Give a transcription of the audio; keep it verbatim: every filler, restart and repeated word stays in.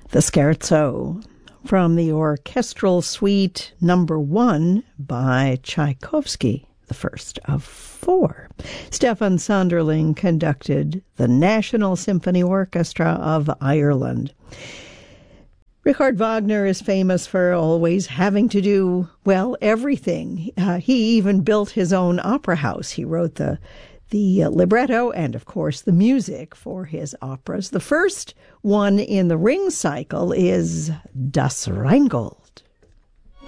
The Scherzo from the Orchestral Suite Number One by Tchaikovsky, the first of four. Stefan Sonderling conducted the National Symphony Orchestra of Ireland. Richard Wagner is famous for always having to do, well, everything. Uh, he even built his own opera house. He wrote the the libretto and, of course, the music for his operas. The first one in the Ring cycle is Das Rheingold.